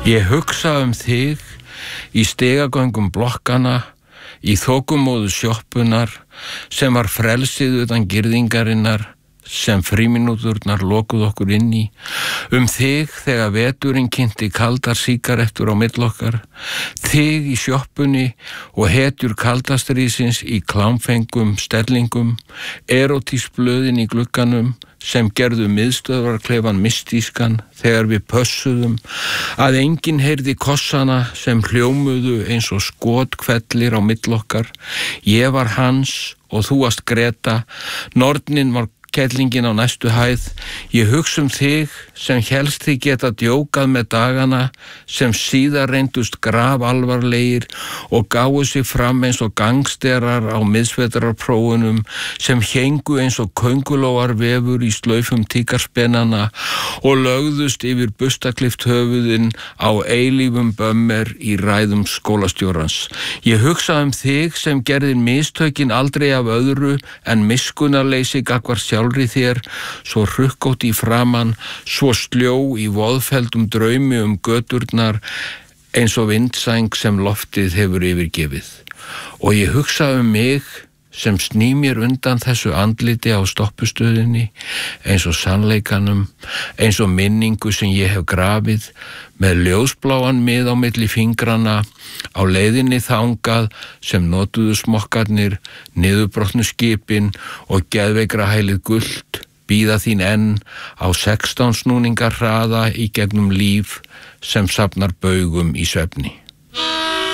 Ég hugsa þig í stigagöngum blokkana, í þokumóðu sjoppunar sem var frelsið utan girðingarinnar sem frímínúturnar lokuð okkur inn í, þig þegar veturinn kynnti kaldar sígarettur á milli okkar, þig í sjoppunni og hetjur kaldastrísins í klámfengum stellingum, erótísblöðin í glugganum sem gerðu miðstöðvarklefan mystískan þegar við pössuðum að enginn heyrði kossana sem hljómuðu eins og skotkvellir á milli okkar. Ég var Hans og þú varst Greta, nornin var kellingin á næstu hæð. Ég hugsa þig sem helst þig geta djókað með dagana, sem síðar reyndust grafalvarlegir og gáfu sig fram eins og gangsterar á miðsvetrarprófunum, sem héngu eins og köngulóar vefur í slaufum tíkarspennana og lögðust yfir bustaklift höfuðin á eilífum bömmer í ræðum skólastjórans. Ég hugsa þig sem gerðir mistökin aldrei af öðru en miskunnarleysi gagnvart sjálfri þér, svo rukkótt í framan, svo sljó í voðfelldum draumi göturnar eins og vindsæng sem loftið hefur yfirgefið. Og ég hugsa mig sem sný mér undan þessu andliti á stoppustöðinni, eins og sannleikanum, eins og minningu sem ég hef grafið, með ljósbláan mið á milli fingrana, á leiðinni þangað sem notuðu smokkarnir, niðurbrotnu skipin og geðveikra hælið gult, bíða þín enn á 16 snúningar hraða í gegnum líf sem safnar baugum í svefni.